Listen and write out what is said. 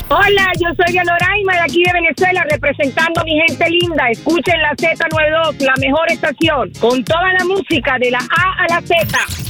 Hola, yo soy Dianoraima de aquí de Venezuela, representando a mi gente linda. Escuchen la Z92, la mejor estación, con toda la música de la A a la Z.